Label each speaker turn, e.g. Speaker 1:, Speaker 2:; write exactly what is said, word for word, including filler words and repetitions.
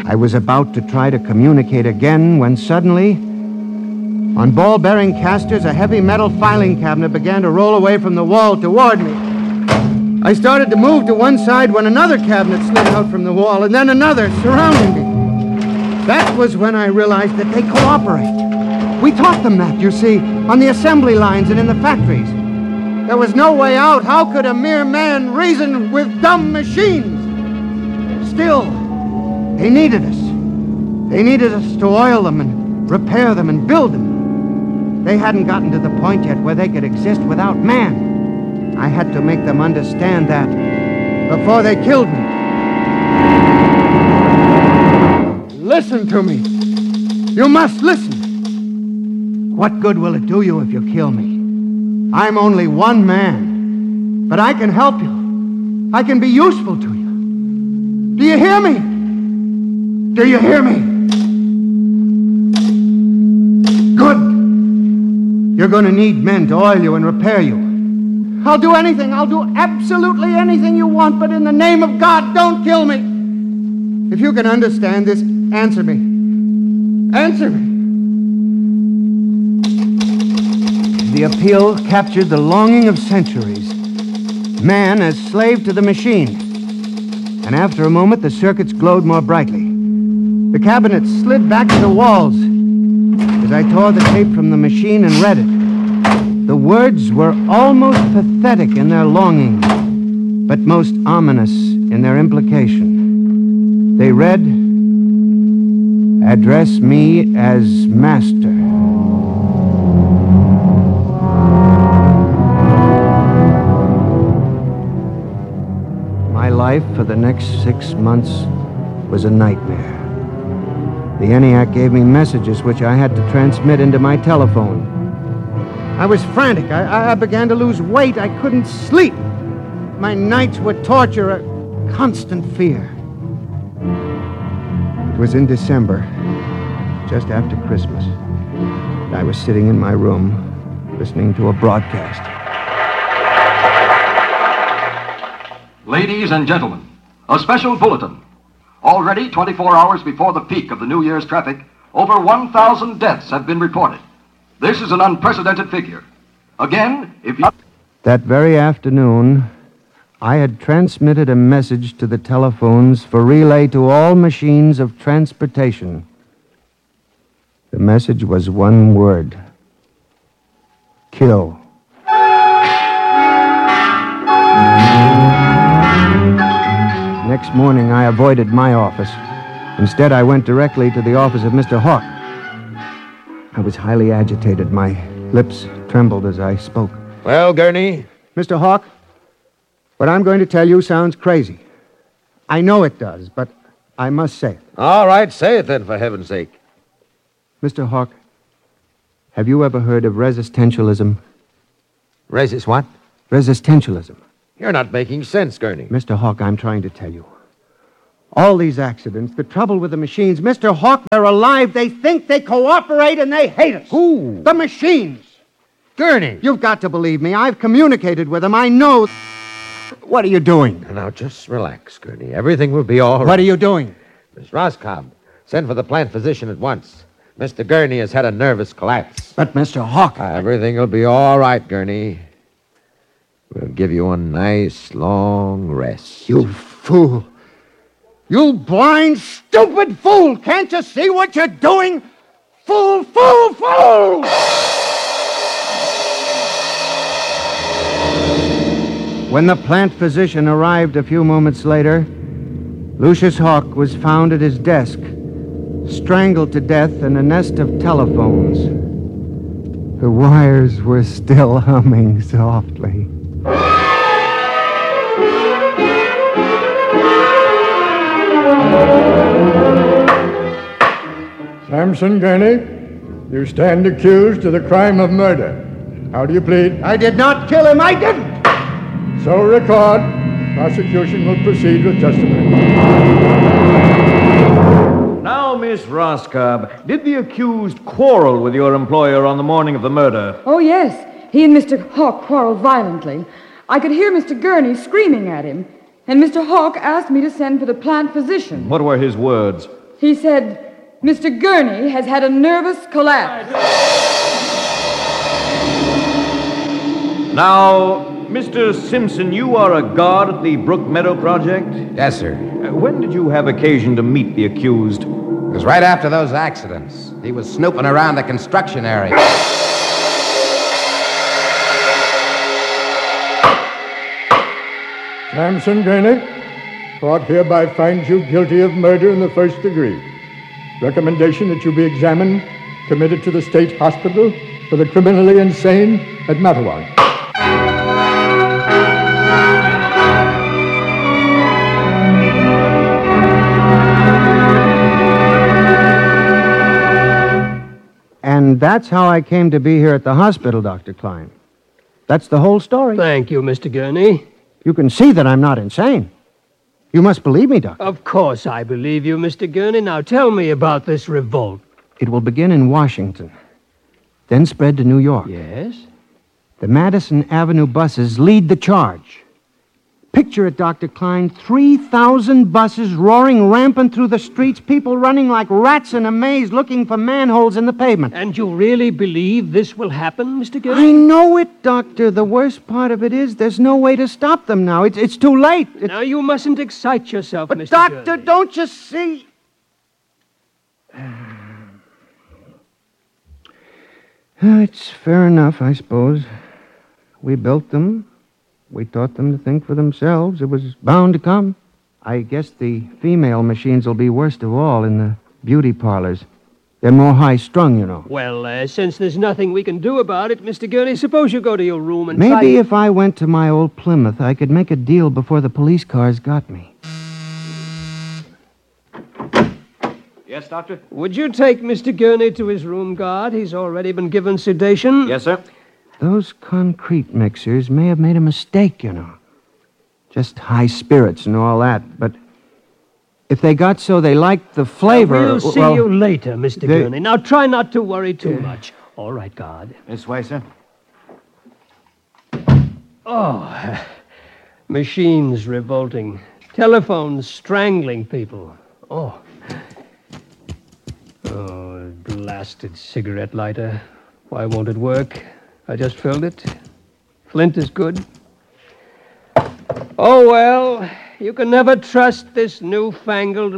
Speaker 1: I was about to try to communicate again when suddenly, on ball-bearing casters, a heavy metal filing cabinet began to roll away from the wall toward me. I started to move to one side when another cabinet slid out from the wall, and then another, surrounding me. That was when I realized that they cooperate. We taught them that, you see, on the assembly lines and in the factories. There was no way out. How could a mere man reason with dumb machines? Still, they needed us. They needed us to oil them and repair them and build them. They hadn't gotten to the point yet where they could exist without man. I had to make them understand that before they killed me. Listen to me. You must listen. What good will it do you if you kill me? I'm only one man, but I can help you. I can be useful to you. Do you hear me? Do you hear me? Good. You're going to need men to oil you and repair you. I'll do anything. I'll do absolutely anything you want, but in the name of God, don't kill me. If you can understand this, answer me. Answer me. The appeal captured the longing of centuries. Man as slave to the machine. And after a moment, the circuits glowed more brightly. The cabinet slid back to the walls as I tore the tape from the machine and read it. The words were almost pathetic in their longing, but most ominous in their implication. They read, "Address me as master." My life for the next six months was a nightmare. The ENIAC gave me messages which I had to transmit into my telephone. I was frantic. I, I began to lose weight. I couldn't sleep. My nights were torture, a constant fear. It was in December, just after Christmas. I was sitting in my room, listening to a broadcast.
Speaker 2: Ladies and gentlemen, a special bulletin. Already twenty-four hours before the peak of the New Year's traffic, over one thousand deaths have been reported. This is an unprecedented figure. Again, if you...
Speaker 1: That very afternoon, I had transmitted a message to the telephones for relay to all machines of transportation. The message was one word. Kill. Next morning, I avoided my office. Instead, I went directly to the office of Mister Hawk. I was highly agitated. My lips trembled as I spoke.
Speaker 3: Well, Gurney?
Speaker 1: Mister Hawk, what I'm going to tell you sounds crazy. I know it does, but I must say it.
Speaker 3: All right, say it then, for heaven's sake.
Speaker 1: Mister Hawk, have you ever heard of resistentialism?
Speaker 3: Resist what?
Speaker 1: Resistentialism.
Speaker 3: You're not making sense, Gurney.
Speaker 1: Mister Hawk, I'm trying to tell you. All these accidents, the trouble with the machines, Mister Hawk, they're alive. They think, they cooperate, and they hate us.
Speaker 3: Who?
Speaker 1: The machines.
Speaker 3: Gurney.
Speaker 1: You've got to believe me. I've communicated with them. I know. What are you doing?
Speaker 3: Now, just relax, Gurney. Everything will be all right.
Speaker 1: What are you doing?
Speaker 3: Miss Roscoe, send for the plant physician at once. Mister Gurney has had a nervous collapse.
Speaker 1: But, Mister Hawk...
Speaker 3: Uh, everything will be all right, Gurney. We'll give you a nice, long rest.
Speaker 1: You fool. You blind, stupid fool. Can't you see what you're doing? Fool, fool, fool! When the plant physician arrived a few moments later, Lucius Hawk was found at his desk, strangled to death in a nest of telephones. The wires were still humming softly.
Speaker 4: Samson Gurney, you stand accused of the crime of murder. How do you plead?
Speaker 1: I did not kill him. I didn't.
Speaker 4: So record. Prosecution will proceed with testimony.
Speaker 5: Now, Miss Roscoe, did the accused quarrel with your employer on the morning of the murder?
Speaker 6: Oh, yes. He and Mister Hawk quarreled violently. I could hear Mister Gurney screaming at him. And Mister Hawk asked me to send for the plant physician.
Speaker 5: What were his words?
Speaker 6: He said, Mister Gurney has had a nervous collapse.
Speaker 5: Now, Mister Simpson, you are a guard at the Brook Meadow Project?
Speaker 7: Yes, sir.
Speaker 5: Uh, when did you have occasion to meet the accused?
Speaker 7: It was right after those accidents. He was snooping around the construction area.
Speaker 4: Samson Gurney, court hereby finds you guilty of murder in the first degree. Recommendation that you be examined, committed to the state hospital for the criminally insane at Mattawan.
Speaker 1: And that's how I came to be here at the hospital, Doctor Klein. That's the whole story.
Speaker 8: Thank you, Mister Gurney.
Speaker 1: You can see that I'm not insane. You must believe me, Doctor.
Speaker 8: Of course I believe you, Mister Gurney. Now tell me about this revolt.
Speaker 1: It will begin in Washington, then spread to New York.
Speaker 8: Yes?
Speaker 1: The Madison Avenue buses lead the charge. Picture it, Doctor Klein. three thousand buses roaring rampant through the streets, people running like rats in a maze looking for manholes in the pavement.
Speaker 8: And you really believe this will happen, Mister Gurney?
Speaker 1: I know it, Doctor. The worst part of it is there's no way to stop them now. It's, it's too late. It's...
Speaker 8: Now, you mustn't excite yourself,
Speaker 1: But
Speaker 8: Mister
Speaker 1: Doctor,
Speaker 8: Gurney.
Speaker 1: don't you see... It's fair enough, I suppose. We built them. We taught them to think for themselves. It was bound to come. I guess the female machines will be worst of all in the beauty parlors. They're more high-strung, you know.
Speaker 8: Well, uh, since there's nothing we can do about it, Mister Gurney, suppose you go to your room and
Speaker 1: Maybe
Speaker 8: try...
Speaker 1: if I went to my old Plymouth, I could make a deal before the police cars got me.
Speaker 5: Yes, Doctor?
Speaker 8: Would you take Mister Gurney to his room, guard? He's already been given sedation.
Speaker 5: Yes, sir.
Speaker 1: Those concrete mixers may have made a mistake, you know. Just high spirits and all that. But if they got so they liked the flavor...
Speaker 8: Now, we'll see
Speaker 1: well,
Speaker 8: you later, Mister
Speaker 1: they-
Speaker 8: Gurney. Now, try not to worry too much. All right, guard.
Speaker 5: This way, sir.
Speaker 8: Oh, machines revolting. Telephones strangling people. Oh. Oh, blasted cigarette lighter. Why won't it work? I just filled it. Flint is good. Oh, well, you can never trust this newfangled